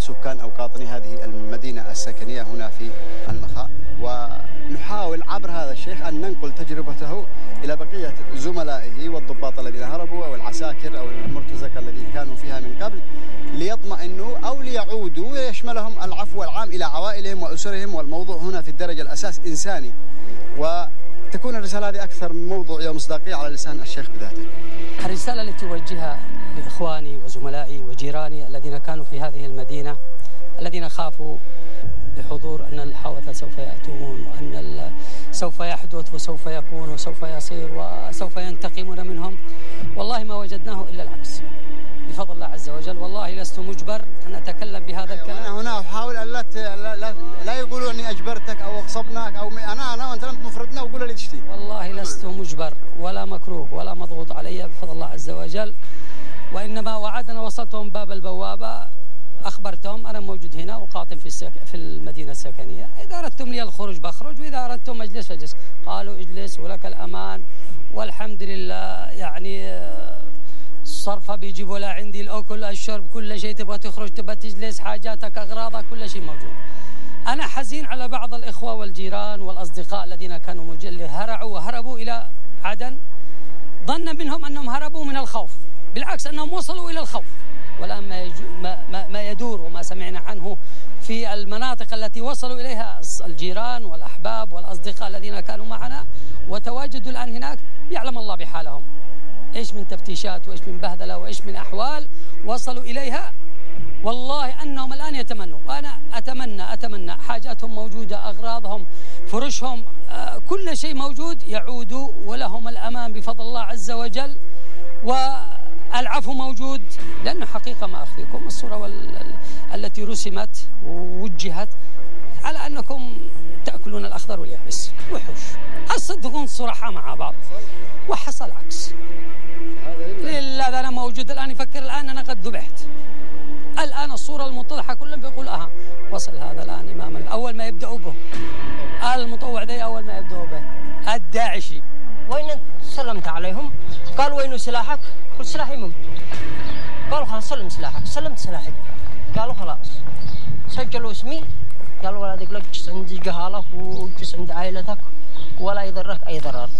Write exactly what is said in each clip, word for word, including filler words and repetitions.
سكان أو قاطني هذه المدينة السكنية هنا في المخاء، ونحاول عبر هذا الشيخ أن ننقل تجربته إلى بقية زملائه والضباط الذين هربوا أو العساكر أو المرتزقة الذين كانوا فيها من قبل، ليطمئنوا أو ليعودوا ويشملهم العفو العام إلى عوائلهم وأسرهم. والموضوع هنا في الدرجة الأساس إنساني، وتكون الرسالة هذه أكثر موضوعية ومصداقية على لسان الشيخ بذاته. الرسالة التي أوجهها لإخواني وزملائي وجيراني الذين كانوا في هذه المدينة، الذين خافوا بحضور أن الحوثة سوف يأتون وأن سوف يحدث وسوف يكون وسوف يصير وسوف ينتقمون منهم، والله ما وجدناه إلا العكس بفضل الله عز وجل. والله لست مجبر أن أتكلم بهذا الكلام. أنا هنا أحاول أن لا لا, لا يقولوا أني أجبرتك أو أغصبناك أو أنا أنا وأنت لم تفرضنا وقول لي تشتي. والله لست مجبر ولا مكروه ولا مضغوط علي بفضل الله عز وجل، وإنما وعدنا وصلتهم باب البوابة، أخبرتهم أنا موجود هنا وقاطن في السك... في المدينة السكنية، إذا أردتم لي الخروج بخرج وإذا أردتم أجلس أجلس. قالوا اجلس ولك الأمان، والحمد لله. يعني الصرفة بيجيبوا لها عندي، الأكل الشرب كل شيء، تبغى تخرج تبغى تجلس حاجاتك أغراضك كل شيء موجود. أنا حزين على بعض الإخوة والجيران والأصدقاء الذين كانوا مجل هرعوا وهربوا إلى عدن ظنا منهم أنهم هربوا من الخوف، بالعكس أنهم وصلوا إلى الخوف. والآن ما, ما, ما, ما يدور وما سمعنا عنه في المناطق التي وصلوا إليها الجيران والأحباب والأصدقاء الذين كانوا معنا وتواجدوا الآن هناك، يعلم الله بحالهم إيش من تفتيشات وإيش من بهذلة وإيش من أحوال وصلوا إليها. والله أنهم الآن يتمنوا، وأنا أتمنى أتمنى حاجاتهم موجودة، أغراضهم، فرشهم، آه كل شيء موجود، يعودوا ولهم الأمان بفضل الله عز وجل، والعفو موجود. لأنه حقيقة ما أخفيكم الصورة وال... التي رسمت ووجهت على أنكم تأكلون الأخضر واليابس وحوش. أصدقون صراحة مع بعض، وحصل عكس. لله أنا موجود الآن يفكر الآن أنا قد ذبحت. الآن الصورة المتضحة كلهم بيقول أها وصل هذا الآن إمام أول ما يبدأوا به المطوع ذي، أول ما يبدأوا به الداعشي. وين سلمت عليهم قال وين سلاحك؟ قلت سلاحي موجود. قالوا خلاص سلم سلاحك. سلمت سلاحي. قالوا خلاص سجلوا اسمي. قالوا ولا دقلك جس عند جهالك وجس عند عائلتك ولا يضرك أي ضرر.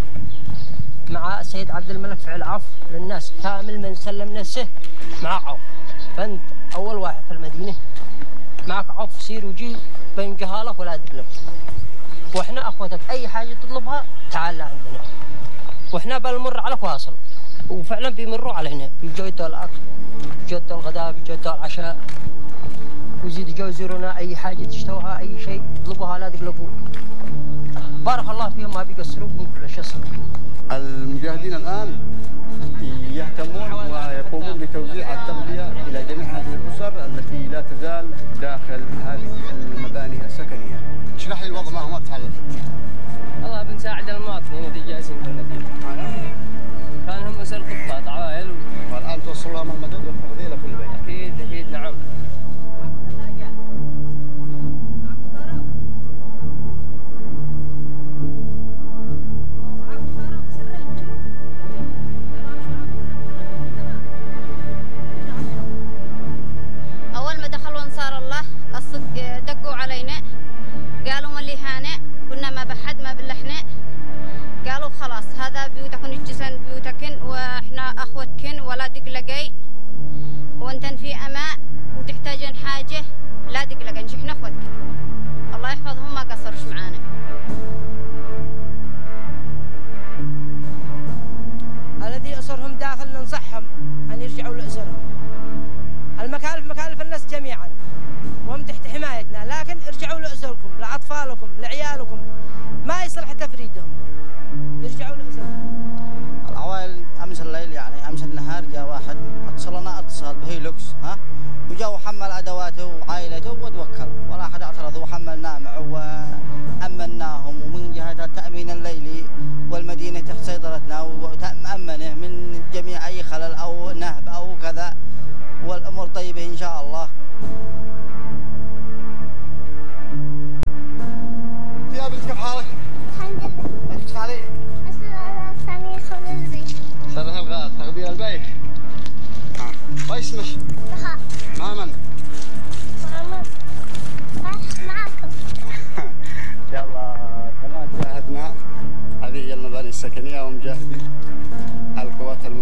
مع السيد عبد الملك فعل عفو للناس كامل من سلم نفسه مع عفو. فأنت أول واحد في المدينة معك عفو، سير وجي بين جهالك ولا دقلك. وإحنا أخوتك أي حاجة تطلبها تعال عندنا، وإحنا بنمر عليك واصل. وفعلا بيمروا علينا، بيجوا الأكل، بيجوا الغداء، بيجوا العشاء، ويزيد يجوا يزورونا أي حاجة تشتوها أي شيء تطلبوها لا تقلقوا. بارك الله فيهم ما بيقصروا بكل شيء. المجاهدين الآن يهتمون ويقومون بتوزيع التغذية إلى جميع هذه الأسر التي لا تزال داخل هذه المباني السكنية. اشرح لي الوضع معهم أكثر. والله بنساعد المواطنين اللي جالسين في المدينة. كان هم أسر طفات عوائل. والآن توصل لهم المدد والتغذية لكل بيت. أكيد أكيد نعم.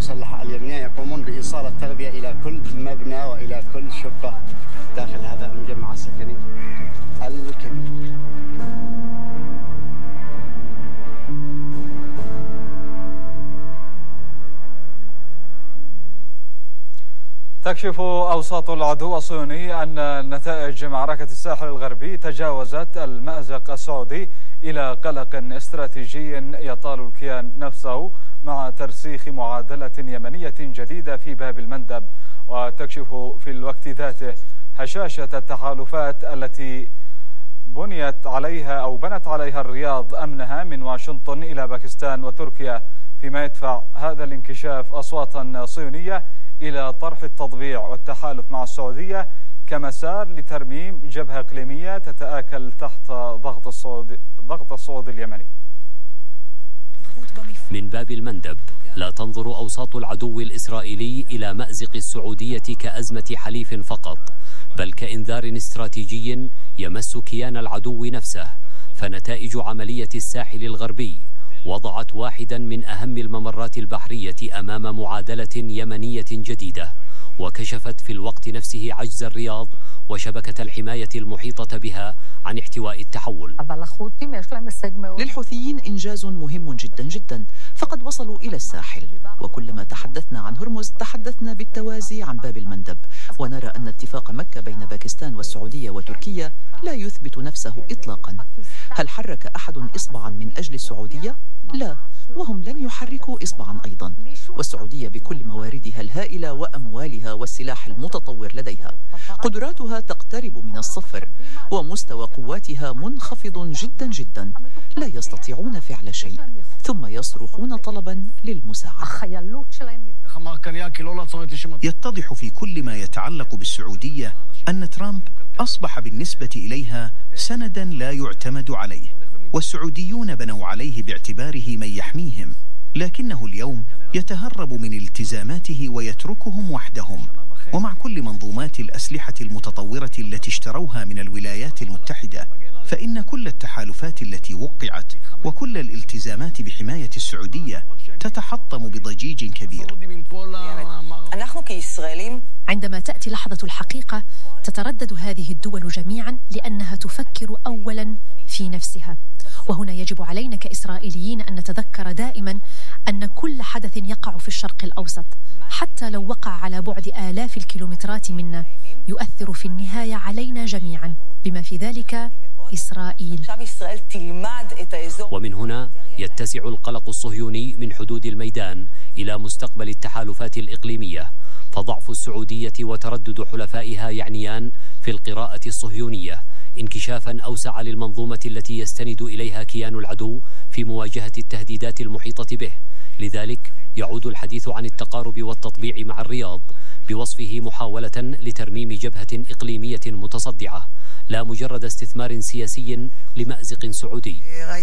المسلحة اليمنية يقومون بإيصال التغذية إلى كل مبنى وإلى كل شقة داخل هذا المجمع السكني الكبير. تكشف أوساط العدو الصهيوني أن نتائج معركة الساحل الغربي تجاوزت المأزق السعودي إلى قلق استراتيجي يطال الكيان نفسه مع ترسيخ معادلة يمنية جديدة في باب المندب. وتكشف في الوقت ذاته هشاشة التحالفات التي بنيت عليها أو بنت عليها الرياض أمنها من واشنطن إلى باكستان وتركيا، فيما يدفع هذا الانكشاف أصواتا صهيونية إلى طرح التطبيع والتحالف مع السعودية كمسار لترميم جبهة إقليمية تتآكل تحت ضغط الصعود ضغط الصعود اليمني. من باب المندب لا تنظر أوساط العدو الإسرائيلي إلى مأزق السعودية كأزمة حليف فقط، بل كإنذار استراتيجي يمس كيان العدو نفسه. فنتائج عملية الساحل الغربي وضعت واحدا من أهم الممرات البحرية أمام معادلة يمنية جديدة، وكشفت في الوقت نفسه عجز الرياض وشبكة الحماية المحيطة بها عن احتواء التحول. للحوثيين إنجاز مهم جدا جدا، فقد وصلوا إلى الساحل، وكلما تحدثنا عن هرمز تحدثنا بالتوازي عن باب المندب، ونرى أن اتفاق مكة بين باكستان والسعودية وتركيا لا يثبت نفسه إطلاقا. هل حرك أحد إصبعا من أجل السعودية؟ لا، وهم لن يحركوا إصبعا أيضا. والسعودية بكل مواردها الهائلة وأموالها والسلاح المتطور لديها قدراتها تقترب من الصفر، ومستوى قواتها منخفض جدا جدا، لا يستطيعون فعل شيء، ثم يصرخون طلبا للمساعدة. يتضح في كل ما يتعلق بالسعودية أن ترامب أصبح بالنسبة إليها سندا لا يعتمد عليه، والسعوديون بنوا عليه باعتباره من يحميهم، لكنه اليوم يتهرب من التزاماته ويتركهم وحدهم. ومع كل منظومات الأسلحة المتطورة التي اشتروها من الولايات المتحدة، فإن كل التحالفات التي وقعت وكل الالتزامات بحماية السعودية تتحطم بضجيج كبير. نحن كإسرائيليين عندما تأتي لحظة الحقيقة تتردد هذه الدول جميعا لأنها تفكر أولا في نفسها. وهنا يجب علينا كإسرائيليين أن نتذكر دائما أن كل حدث يقع في الشرق الأوسط حتى لو وقع على بعد آلاف الكيلومترات منا يؤثر في النهاية علينا جميعا، بما في ذلك إسرائيل. ومن هنا يتسع القلق الصهيوني من حدود الميدان إلى مستقبل التحالفات الإقليمية، فضعف السعودية وتردد حلفائها يعنيان في القراءة الصهيونية انكشافا أوسع للمنظومة التي يستند إليها كيان العدو في مواجهة التهديدات المحيطة به. لذلك يعود الحديث عن التقارب والتطبيع مع الرياض بوصفه محاولة لترميم جبهة إقليمية متصدعة، لا مجرد استثمار سياسي لمأزق سعودي.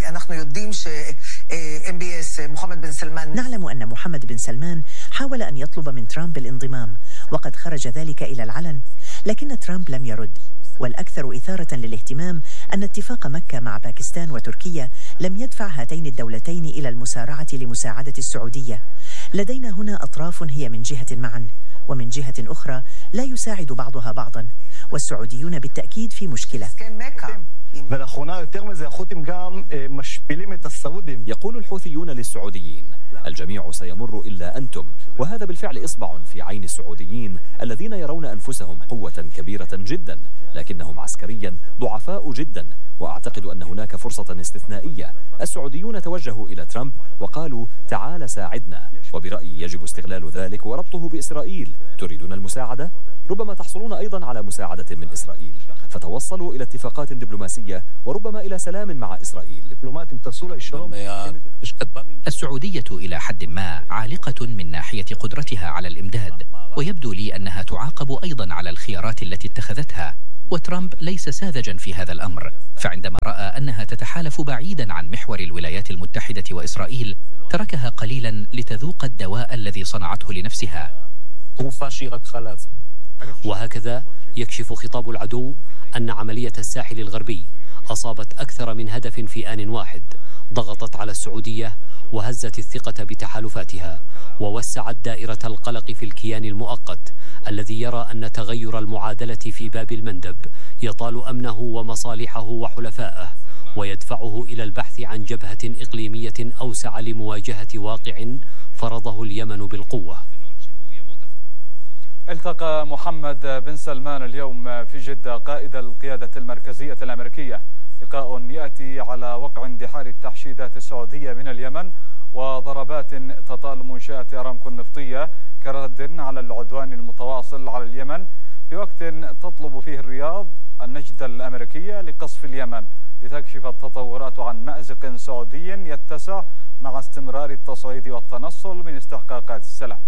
نعلم أن محمد بن سلمان حاول أن يطلب من ترامب الانضمام، وقد خرج ذلك إلى العلن، لكن ترامب لم يرد. والأكثر إثارة للاهتمام أن اتفاق مكة مع باكستان وتركيا لم يدفع هاتين الدولتين إلى المسارعة لمساعدة السعودية. لدينا هنا أطراف هي من جهة معا، ومن جهة أخرى لا يساعد بعضها بعضا، والسعوديون بالتأكيد في مشكلة. يقول الحوثيون للسعوديين: الجميع سيمر إلا أنتم، وهذا بالفعل إصبع في عين السعوديين الذين يرون أنفسهم قوة كبيرة جدا، لكنهم عسكريا ضعفاء جدا. وأعتقد أن هناك فرصة استثنائية. السعوديون توجهوا إلى ترامب وقالوا: تعال ساعدنا، وبرأيي يجب استغلال ذلك وربطه بإسرائيل. تريدون المساعدة؟ ربما تحصلون أيضا على مساعدة من إسرائيل، فتوصلوا إلى اتفاقات دبلوماسية وربما إلى سلام مع إسرائيل. السعودية إلى حد ما عالقة من ناحية قدرتها على الإمداد، ويبدو لي أنها تعاقب أيضا على الخيارات التي اتخذتها، وترامب ليس ساذجا في هذا الأمر، فعندما رأى أنها تتحالف بعيدا عن محور الولايات المتحدة وإسرائيل تركها قليلا لتذوق الدواء الذي صنعته لنفسها. وهكذا يكشف خطاب العدو أن عملية الساحل الغربي أصابت أكثر من هدف في آن واحد، ضغطت على السعودية وهزت الثقة بتحالفاتها، ووسعت دائرة القلق في الكيان المؤقت الذي يرى أن تغير المعادلة في باب المندب يطال أمنه ومصالحه وحلفائه، ويدفعه إلى البحث عن جبهة إقليمية أوسع لمواجهة واقع فرضه اليمن بالقوة. التقى محمد بن سلمان اليوم في جدة قائد القيادة المركزية الأمريكية، لقاء يأتي على وقع اندحار التحشيدات السعودية من اليمن وضربات تطال منشآت أرامكو النفطية كرد على العدوان المتواصل على اليمن، في وقت تطلب فيه الرياض النجدة الأمريكية لقصف اليمن، لتكشف التطورات عن مأزق سعودي يتسع مع استمرار التصعيد والتنصل من استحقاقات السلام.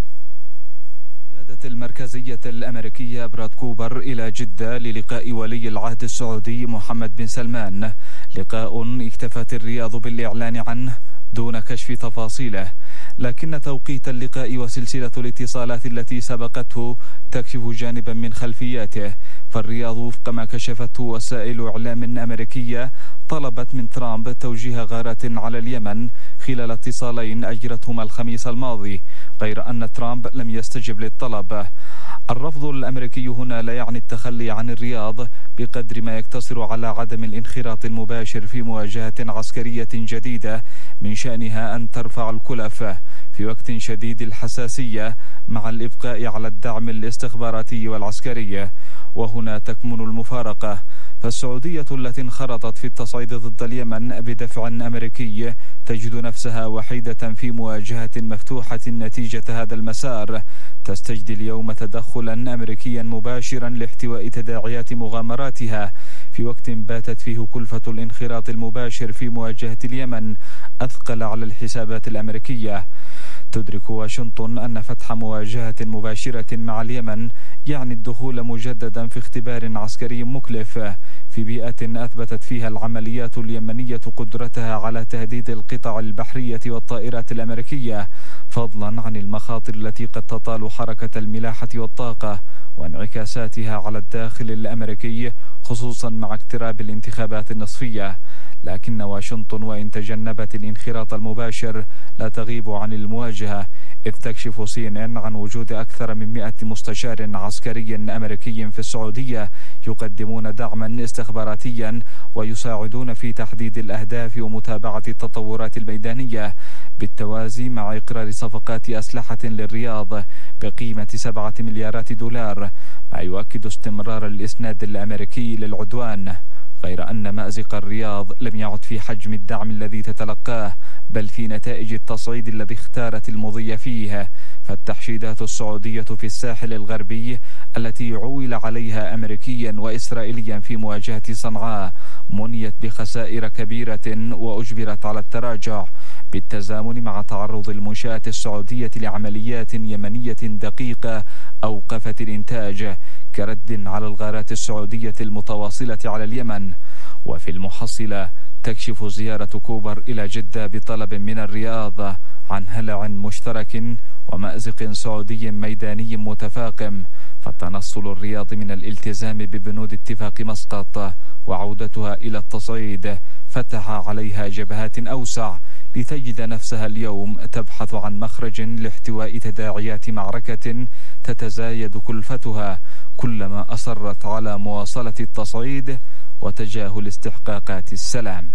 قيادة المركزية الأمريكية براد كوبر إلى جدة للقاء ولي العهد السعودي محمد بن سلمان، لقاء اكتفت الرياض بالإعلان عنه دون كشف تفاصيله، لكن توقيت اللقاء وسلسلة الاتصالات التي سبقته تكشف جانبا من خلفياته. فالرياض وفق ما كشفته وسائل إعلام أمريكية طلبت من ترامب توجيه غارات على اليمن خلال اتصالين أجرتهما الخميس الماضي، غير أن ترامب لم يستجب للطلب. الرفض الأمريكي هنا لا يعني التخلي عن الرياض بقدر ما يقتصر على عدم الانخراط المباشر في مواجهة عسكرية جديدة من شأنها أن ترفع الكلف في وقت شديد الحساسية مع الإبقاء على الدعم الاستخباراتي والعسكري. وهنا تكمن المفارقة، فالسعودية التي انخرطت في التصعيد ضد اليمن بدفع أمريكي تجد نفسها وحيدة في مواجهة مفتوحة نتيجة هذا المسار، تستجدي اليوم تدخلا أمريكيا مباشرا لاحتواء تداعيات مغامراتها في وقت باتت فيه كلفة الانخراط المباشر في مواجهة اليمن أثقل على الحسابات الأمريكية. تدرك واشنطن أن فتح مواجهة مباشرة مع اليمن يعني الدخول مجددا في اختبار عسكري مكلف في بيئة أثبتت فيها العمليات اليمنية قدرتها على تهديد القطع البحرية والطائرات الأمريكية، فضلا عن المخاطر التي قد تطال حركة الملاحة والطاقة وانعكاساتها على الداخل الأمريكي، خصوصا مع اقتراب الانتخابات النصفية. لكن واشنطن وإن تجنبت الانخراط المباشر لا تغيب عن المواجهة، إذ تكشف سي إن إن عن وجود أكثر من مئة مستشار عسكري أمريكي في السعودية يقدمون دعما استخباراتيا ويساعدون في تحديد الأهداف ومتابعة التطورات الميدانية، بالتوازي مع إقرار صفقات أسلحة للرياض بقيمة سبعة مليارات دولار، ما يؤكد استمرار الإسناد الأمريكي للعدوان. غير أن مأزق الرياض لم يعد في حجم الدعم الذي تتلقاه، بل في نتائج التصعيد الذي اختارت المضي فيه. فالتحشيدات السعودية في الساحل الغربي التي عول عليها أمريكيا وإسرائيليا في مواجهة صنعاء منيت بخسائر كبيرة وأجبرت على التراجع، بالتزامن مع تعرض المنشآت السعودية لعمليات يمنية دقيقة أوقفت الإنتاج كرد على الغارات السعودية المتواصلة على اليمن. وفي المحصلة تكشف زيارة كوبر إلى جدة بطلب من الرياض عن هلع مشترك ومأزق سعودي ميداني متفاقم، فتنصل الرياض من الالتزام ببنود اتفاق مسقط وعودتها إلى التصعيد فتح عليها جبهات أوسع لتجد نفسها اليوم تبحث عن مخرج لاحتواء تداعيات معركة تتزايد كلفتها كلما أصرت على مواصلة التصعيد وتجاهل استحقاقات السلام.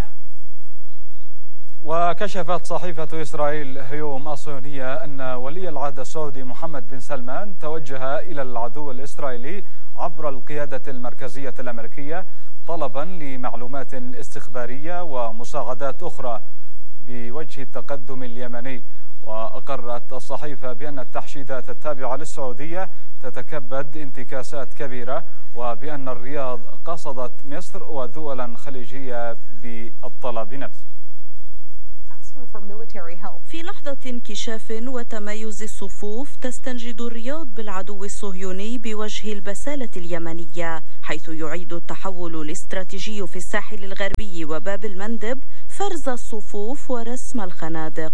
وكشفت صحيفة إسرائيل هيوم الصهيونية أن ولي العهد السعودي محمد بن سلمان توجه إلى العدو الإسرائيلي عبر القيادة المركزية الأمريكية طلبا لمعلومات استخبارية ومساعدات أخرى بوجه التقدم اليمني. وأقرت الصحيفة بأن التحشيدات التابعة للسعودية تتكبد انتكاسات كبيرة، وبأن الرياض قصدت مصر ودولا خليجية بالطلب نفسه. في لحظة انكشاف وتمايز الصفوف تستنجد الرياض بالعدو الصهيوني بوجه البسالة اليمنية، حيث يعيد التحول الاستراتيجي في الساحل الغربي وباب المندب فرز الصفوف ورسم الخنادق.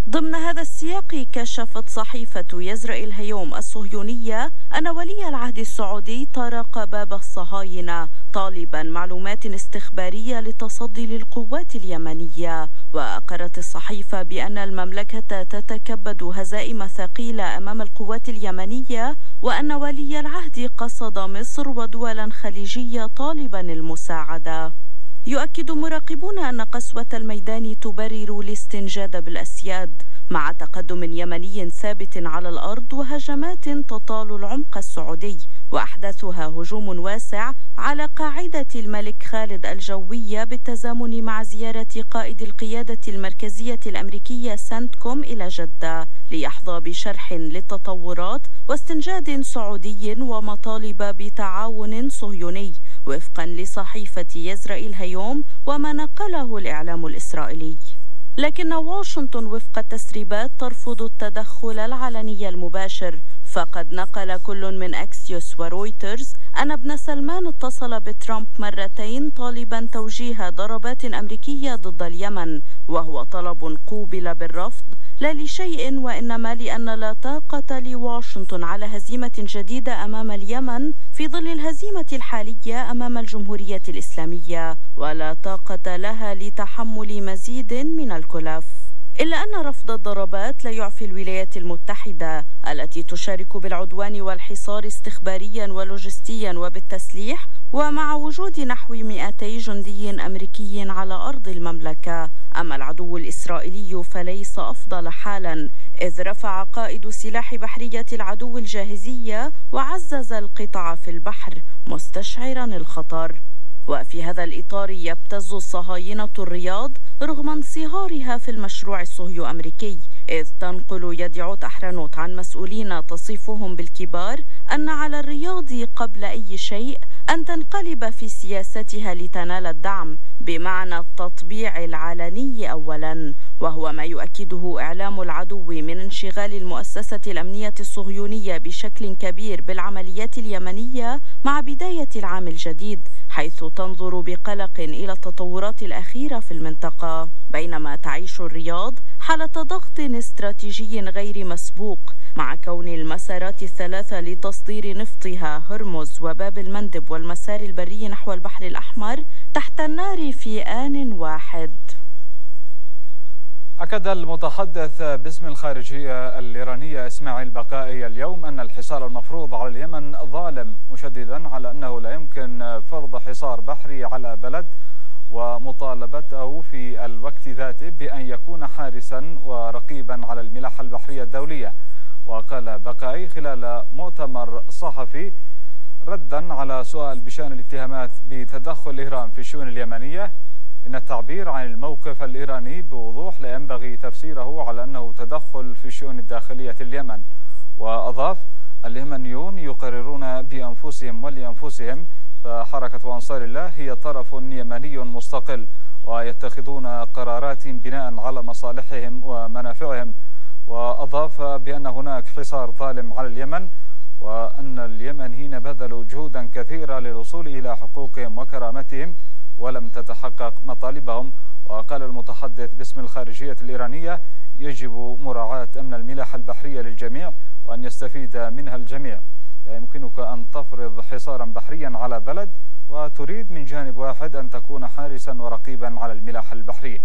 ضمن هذا السياق كشفت صحيفة يزرائيل هيوم الصهيونية أن ولي العهد السعودي طرق باب الصهاينة طالبا معلومات استخبارية للتصدي للقوات اليمنية. وأقرت الصحيفة بأن المملكة تتكبد هزائم ثقيلة أمام القوات اليمنية، وأن ولي العهد قصد مصر ودولا خليجية طالبا المساعدة. يؤكد مراقبون أن قسوة الميدان تبرر الاستنجاد بالأسياد مع تقدم يمني ثابت على الأرض وهجمات تطال العمق السعودي، وأحداثها هجوم واسع على قاعدة الملك خالد الجوية بالتزامن مع زيارة قائد القيادة المركزية الأمريكية سنتكوم إلى جدة ليحظى بشرح للتطورات واستنجاد سعودي ومطالب بتعاون صهيوني وفقا لصحيفة يزرائيل هيوم وما نقله الإعلام الإسرائيلي. لكن واشنطن وفق التسريبات ترفض التدخل العلني المباشر، فقد نقل كل من أكسيوس ورويترز أن ابن سلمان اتصل بترامب مرتين طالبا توجيه ضربات أمريكية ضد اليمن، وهو طلب قوبل بالرفض لا لشيء وإنما لأن لا طاقة لواشنطن على هزيمة جديدة أمام اليمن في ظل الهزيمة الحالية أمام الجمهورية الإسلامية، ولا طاقة لها لتحمل مزيد من الكلف. إلا أن رفض الضربات لا يعفي الولايات المتحدة التي تشارك بالعدوان والحصار استخباريا ولوجستيا وبالتسليح، ومع وجود نحو مئتي جندي أمريكي على أرض المملكة. أما العدو الإسرائيلي فليس أفضل حالا، إذ رفع قائد سلاح بحرية العدو الجاهزية وعزز القطع في البحر مستشعرا الخطر. وفي هذا الإطار يبتز الصهاينة الرياض رغم انصهارها في المشروع الصهيو أمريكي، إذ تنقل يدعوت أحرنوت عن مسؤولين تصفهم بالكبار أن على الرياض قبل أي شيء أن تنقلب في سياستها لتنال الدعم بمعنى التطبيع العلني أولا، وهو ما يؤكده إعلام العدو من انشغال المؤسسة الأمنية الصهيونية بشكل كبير بالعمليات اليمنية مع بداية العام الجديد، حيث تنظر بقلق إلى التطورات الأخيرة في المنطقة، بينما تعيش الرياض حالة ضغط استراتيجي غير مسبوق مع كون المسارات الثلاثة لتصدير نفطها هرمز وباب المندب والمسار البري نحو البحر الأحمر تحت النار في آن واحد. أكد المتحدث باسم الخارجية الإيرانية إسماعيل بقائي اليوم أن الحصار المفروض على اليمن ظالم، مشددا على أنه لا يمكن فرض حصار بحري على بلد ومطالبته في الوقت ذاته بأن يكون حارسا ورقيبا على الملاحة البحرية الدولية. وقال بقائي خلال مؤتمر صحفي ردا على سؤال بشأن الاتهامات بتدخل إيران في الشؤون اليمنية إن التعبير عن الموقف الإيراني بوضوح لا ينبغي تفسيره على أنه تدخل في الشؤون الداخلية اليمن. وأضاف اليمنيون يقررون بأنفسهم ولأنفسهم، فحركة أنصار الله هي طرف يمني مستقل ويتخذون قرارات بناء على مصالحهم ومنافعهم. وأضاف بأن هناك حصار ظالم على اليمن وأن اليمنيين بذلوا جهودا كثيرة للوصول إلى حقوقهم وكرامتهم ولم تتحقق مطالبهم. وقال المتحدث باسم الخارجية الإيرانية يجب مراعاة أمن الملاحة البحرية للجميع وأن يستفيد منها الجميع، لا يمكنك أن تفرض حصارا بحريا على بلد وتريد من جانب واحد أن تكون حارسا ورقيبا على الملاحة البحرية.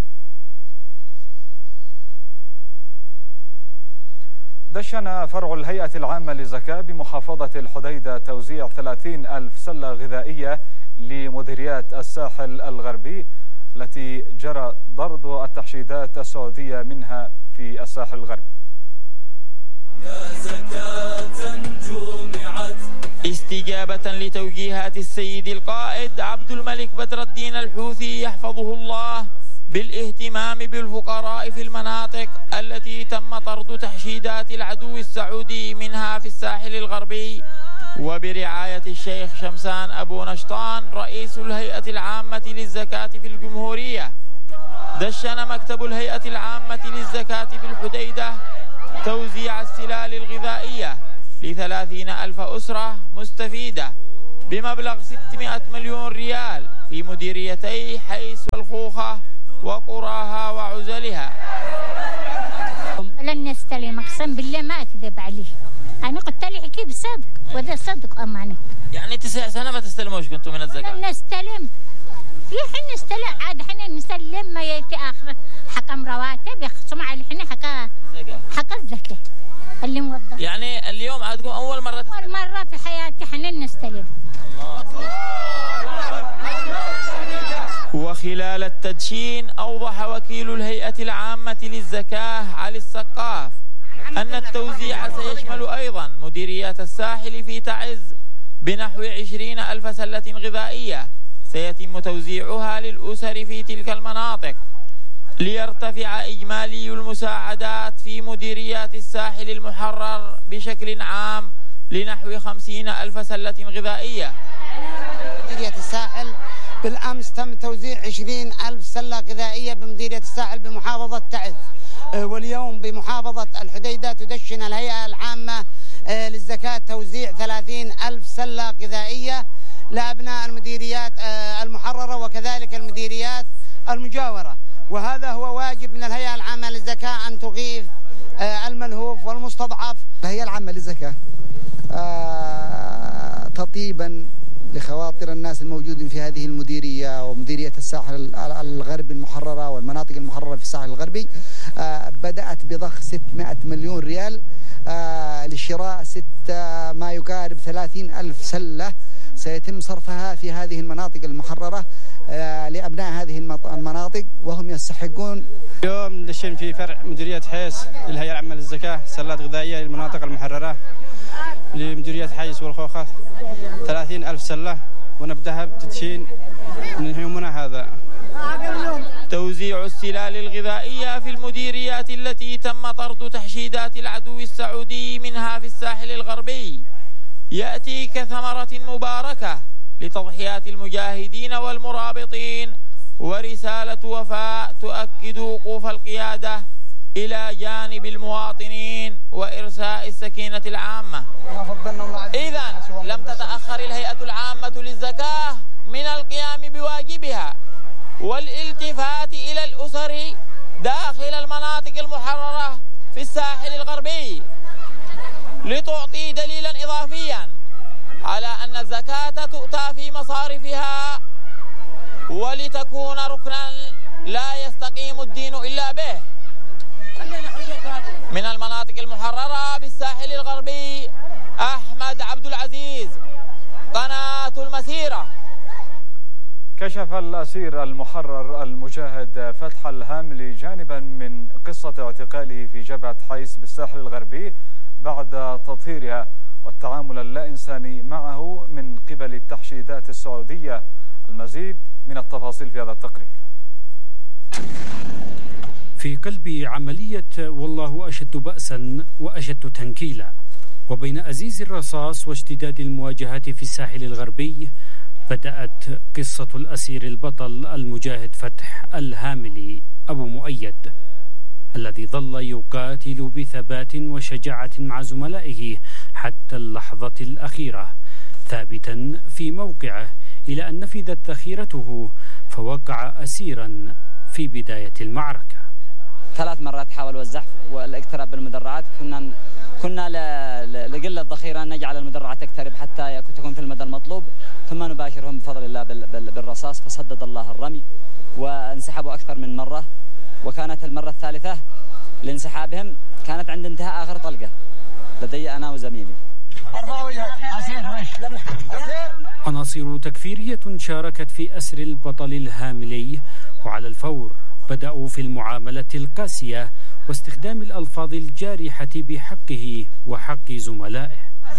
دشن فرع الهيئة العامة للزكاة بمحافظة الحديدة توزيع ثلاثين ألف سلة غذائية لمديريات الساحل الغربي التي جرى ضرب التحشيدات السعودية منها في الساحل الغربي. يا زكاة جمعت استجابة لتوجيهات السيد القائد عبد الملك بدر الدين الحوثي يحفظه الله بالاهتمام بالفقراء في المناطق التي تم طرد تحشيدات العدو السعودي منها في الساحل الغربي، وبرعاية الشيخ شمسان أبو نشطان رئيس الهيئة العامة للزكاة في الجمهورية. دشن مكتب الهيئة العامة للزكاة بالحديدة توزيع السلال الغذائية لثلاثين ألف أسرة مستفيدة بمبلغ ستمائة مليون ريال في مديريتي حيس والخوخة وقراها وعزلها. لن نستلم، اقسم بالله ما اكذب عليه. انا قلت له احكي بصدق وده صدق امانه. يعني تسع سنه ما تستلموش كنتوا من الزكاه؟ لن نستلم. يحن نستلم عاد احنا نسلم ما ياتي اخر حكم رواتب يخصم على احنا حكا حكا الزكاه اللي موظف. يعني اليوم عادكم اول مره تستلم؟ اول مره في حياتي احنا نستلم. وخلال التدشين أوضح وكيل الهيئة العامة للزكاة علي السقاف أن التوزيع سيشمل أيضا مديريات الساحل في تعز بنحو عشرين ألف سلة غذائية سيتم توزيعها للأسر في تلك المناطق ليرتفع إجمالي المساعدات في مديريات الساحل المحرر بشكل عام لنحو خمسين ألف سلة غذائية. مديرية الساحل بالأمس تم توزيع عشرين ألف سلة غذائية بمديرية الساحل بمحافظة تعز، واليوم بمحافظة الحديدة تدشن الهيئة العامة للزكاة توزيع ثلاثين ألف سلة غذائية لأبناء المديريات المحررة وكذلك المديريات المجاورة، وهذا هو واجب من الهيئة العامة للزكاة أن تغيث الملهوف والمستضعف. الهيئة العامة للزكاة تطيبا لخواطر الناس الموجودين في هذه المديرية ومديرية الساحل الغربي المحررة والمناطق المحررة في الساحل الغربي بدأت بضخ ستمائة مليون ريال لشراء ستة ما يقارب ثلاثين ألف سلة سيتم صرفها في هذه المناطق المحررة لأبناء هذه المناطق وهم يستحقون. اليوم ندشن في فرع مديرية حيس للهيئة العامة للزكاة سلات غذائية للمناطق المحررة لمديرية حيس والخوخة ثلاثين ألف سلة، ونبدأها بتدشين من يومنا هذا. توزيع السلال الغذائية في المديريات التي تم طرد تحشيدات العدو السعودي منها في الساحل الغربي يأتي كثمرة مباركة لتضحيات المجاهدين والمرابطين ورسالة وفاء تؤكد وقوف القيادة إلى جانب المواطنين وإرساء السكينة العامة. إذن لم تتأخر الهيئة العامة للزكاة من القيام بواجبها والالتفات إلى الأسر داخل المناطق المحررة في الساحل الغربي لتعطي دليلا إضافيا على أن الزكاة تؤتى في مصارفها ولتكون ركنا لا يستقيم الدين إلا به. من المناطق المحررة بالساحل الغربي أحمد عبد العزيز، قناة المسيرة. كشف الأسير المحرر المجاهد فتح الهاملي جانبا من قصة اعتقاله في جبهة حيس بالساحل الغربي بعد تطهيرها والتعامل اللا إنساني معه من قبل التحشيدات السعودية. المزيد من التفاصيل في هذا التقرير. في قلب عملية والله أشد بأسا وأشد تنكيلا، وبين أزيز الرصاص واشتداد المواجهات في الساحل الغربي بدأت قصة الأسير البطل المجاهد فتح الهاملي أبو مؤيد، الذي ظل يقاتل بثبات وشجاعة مع زملائه حتى اللحظة الأخيرة، ثابتا في موقعه إلى أن نفذت ذخيرته فوقع أسيرا في بداية المعركة. ثلاث مرات حاولوا الزحف والاقتراب بالمدرعات، كنا كنا لقلة ذخيرة نجعل المدرعات تقترب حتى تكون في المدى المطلوب، ثم نباشرهم بفضل الله بالرصاص فسدد الله الرمي وانسحبوا أكثر من مرة، وكانت المرة الثالثة لانسحابهم كانت عند انتهاء آخر طلقة لدي أنا وزميلي. عناصر تكفيرية شاركت في أسر البطل الهاملي، وعلى الفور بدأوا في المعاملة القاسية واستخدام الألفاظ الجارحة بحقه وحق زملائه.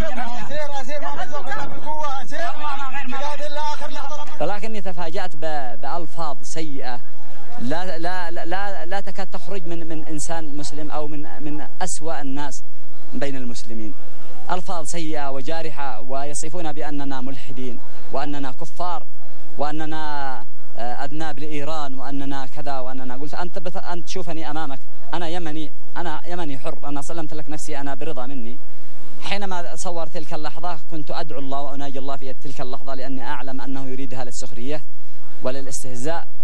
ولكني تفاجأت بألفاظ سيئة لا لا لا لا تكاد تخرج من من إنسان مسلم أو من من أسوأ الناس بين المسلمين. ألفاظ سيئة وجارحة ويصفون بأننا ملحدين وأننا كفار وأننا أذناب لإيران وأننا كذا وأننا. قلت أنت بث... أنت شوفني أمامك، أنا يمني، أنا يمني حر، أنا سلمت لك نفسي أنا برضا مني. حينما صور تلك اللحظة كنت أدعو الله وأناجي الله في تلك اللحظة لأني أعلم أنه يريدها للسخرية وللاستهزاء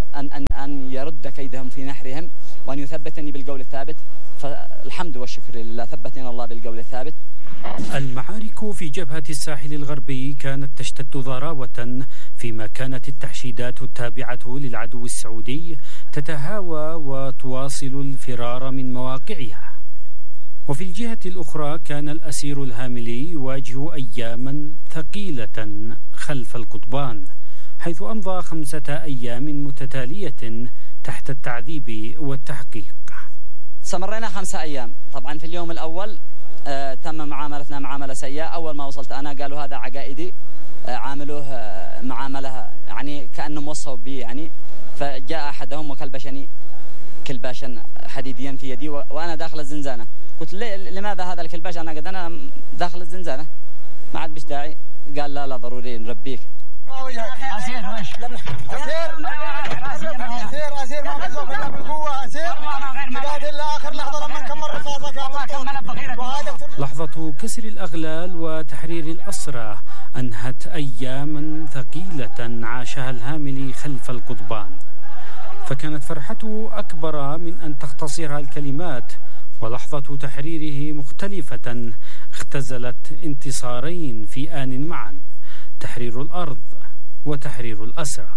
أن, أن, أن يرد كيدهم في نحرهم وأن يثبتني بالقول الثابت. فالحمد والشكر لله ثبتنا الله بالقول الثابت. المعارك في جبهة الساحل الغربي كانت تشتد ضراوة، فيما كانت التحشيدات التابعة للعدو السعودي تتهاوى وتواصل الفرار من مواقعها. وفي الجهة الأخرى كان الأسير الهاملي يواجه أياما ثقيلة خلف القضبان، حيث أمضى خمسة أيام متتالية تحت التعذيب والتحقيق. استمرينا خمسة أيام. طبعا في اليوم الأول آه تم معاملتنا معاملة سيئة. أول ما وصلت أنا قالوا هذا عقائدي، آه عاملوه آه معاملة يعني كأنهم وصوا بي يعني. فجاء أحدهم وكلبشني كلباشا حديديا في يدي وأنا داخل الزنزانة. قلت لماذا هذا الكلباش؟ أنا قد أنا داخل الزنزانة ما عاد بش داعي. قال لا لا ضروري نربيك. أسير وش؟ أسير أسير أسير ما خذوك إلا بالقوة. أسير تقاتل لآخر لحظة لما نكمل رصاصك. لحظة كسر الأغلال وتحرير الأسرى أنهت أياما ثقيلة عاشها الهاملي خلف القضبان، فكانت فرحته أكبر من أن تختصرها الكلمات. ولحظة تحريره مختلفة اختزلت انتصارين في آن معا: تحرير الأرض وتحرير الأسرى.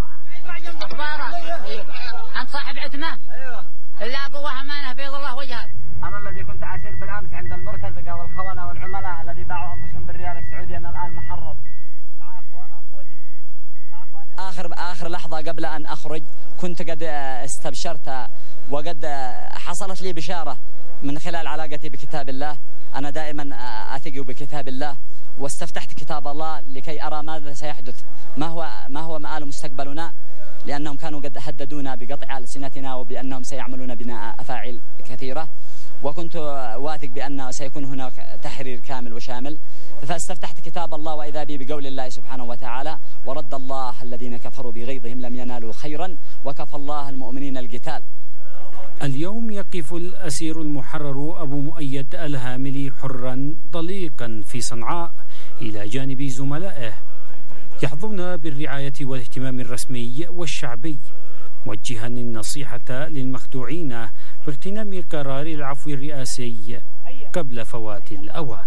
أنت صاحب عتمة؟ أيوة. إلا قوة أمانة بيض الله وجهك. أنا الذي كنت أسير بالأمس عند المرتزقة والخونة والعملاء الذي باعوا أنفسهم بالريال السعودي أنا الآن محرر مع أخوتي. آخر آخر لحظة قبل أن أخرج كنت قد استبشرت وقد حصلت لي بشارة من خلال علاقتي بكتاب الله. أنا دائما أثق بكتاب الله واستفتحت كتاب الله لكي أرى ماذا سيحدث، ما هو ما هو مآل مستقبلنا، لأنهم كانوا قد هددونا بقطع ألسنتنا وبأنهم سيعملون بنا أفاعيل كثيرة، وكنت واثق بأن سيكون هناك تحرير كامل وشامل. فاستفتحت كتاب الله وإذا بي بقول الله سبحانه وتعالى: ورد الله الذين كفروا بغيظهم لم ينالوا خيرا وكفى الله المؤمنين القتال. اليوم يقف الأسير المحرر أبو مؤيد الهاملي حرا طليقا في صنعاء إلى جانب زملائه يحظون بالرعاية والاهتمام الرسمي والشعبي، موجها النصيحة للمخدوعين باغتنام قرار العفو الرئاسي قبل فوات الأوان.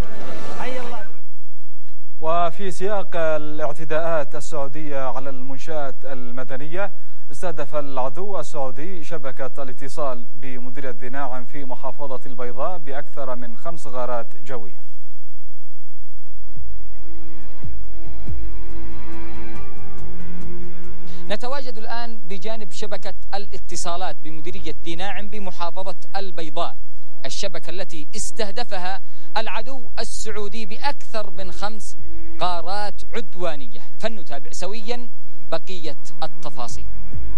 وفي سياق الاعتداءات السعودية على المنشآت المدنية، استهدف العدو السعودي شبكة الاتصال بمديرية ذي ناعم في محافظة البيضاء بأكثر من خمس غارات جوية. نتواجد الآن بجانب شبكة الاتصالات بمديرية ذي ناعم بمحافظة البيضاء، الشبكة التي استهدفها العدو السعودي بأكثر من خمس غارات عدوانية. فلنتابع سويا بقية التفاصيل.